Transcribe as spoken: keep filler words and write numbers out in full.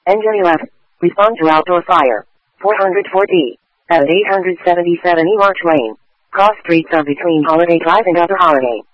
Engine eleven. Respond to outdoor fire. four hundred four D. At eight hundred seventy-seven E March Lane. Cross streets of between Holiday Drive and Other Holiday.